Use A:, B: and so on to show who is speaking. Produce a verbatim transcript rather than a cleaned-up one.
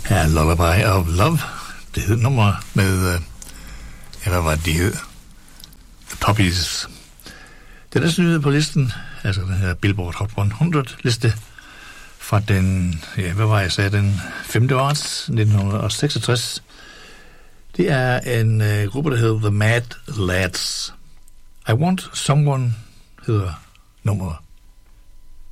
A: Ja, Lullaby of Love. Det hed nummer med, ja, hvad var det, de hed? The Poppies. Det er næsten nyhed på listen, altså den her Billboard Hot hundrede liste fra den, ja, hvad var jeg sagde, den femte marts nitten seksogtres. Det er en uh, gruppe, der hedder The Mad Lads. I Want Someone hedder nummeret.